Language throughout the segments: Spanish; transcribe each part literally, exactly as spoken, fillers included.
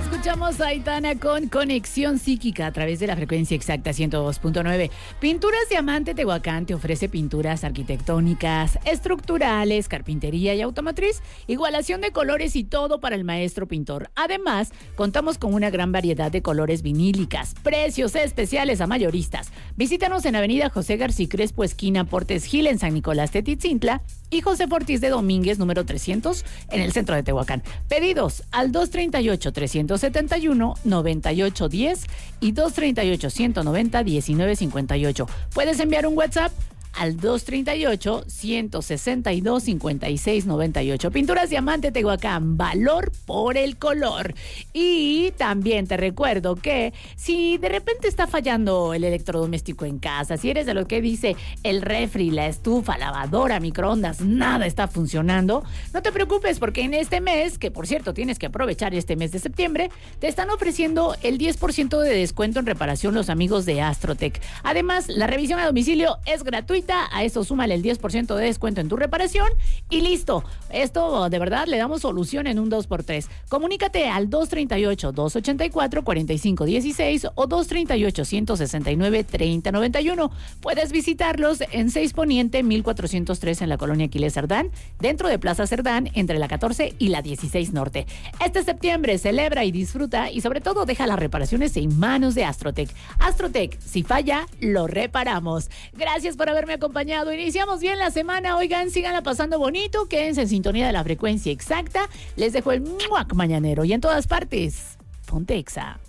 Escuchamos a Aitana con Conexión Psíquica a través de la frecuencia exacta ciento dos punto nueve. Pinturas Diamante Tehuacán te ofrece pinturas arquitectónicas, estructurales, carpintería y automotriz, igualación de colores y todo para el maestro pintor. Además, contamos con una gran variedad de colores vinílicas, precios especiales a mayoristas. Visítanos en Avenida José García Crespo, esquina Portes Gil, en San Nicolás Tetitzintla, y José Ortiz de Domínguez, número trescientos, en el centro de Tehuacán. Pedidos al dos treinta y ocho, trescientos setenta y uno, noventa y ocho diez y dos treinta y ocho, ciento noventa, diecinueve cincuenta y ocho. Puedes enviar un WhatsApp al dos treinta y ocho, ciento sesenta y dos, cincuenta y seis noventa y ocho. Pinturas Diamante Tehuacán, valor por el color. Y también te recuerdo que si de repente está fallando el electrodoméstico en casa, si eres de lo que dice el refri, la estufa, lavadora, microondas, nada está funcionando, no te preocupes, porque en este mes, que por cierto tienes que aprovechar este mes de septiembre, te están ofreciendo el diez por ciento de descuento en reparación los amigos de Astrotech. Además, la revisión a domicilio es gratuita. A eso súmale el diez por ciento de descuento en tu reparación y listo. Esto de verdad le damos solución en un dos por tres. Comunícate al dos treinta y ocho, doscientos ochenta y cuatro, cuarenta y cinco dieciséis o dos treinta y ocho, ciento sesenta y nueve, treinta noventa y uno. Puedes visitarlos en seis Poniente, mil cuatrocientos tres, en la colonia Aquiles Cerdán, dentro de Plaza Cerdán, entre la catorce y la dieciséis Norte. Este septiembre celebra y disfruta, y sobre todo deja las reparaciones en manos de Astrotech. Astrotech, si falla, lo reparamos. Gracias por haberme acompañado. Iniciamos bien la semana. Oigan, síganla pasando bonito, quédense en sintonía de la frecuencia exacta. Les dejo el muac mañanero y en todas partes, ponte Exa.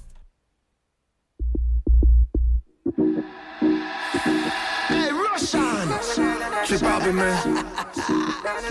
Hey, Russian! Keep popping, man.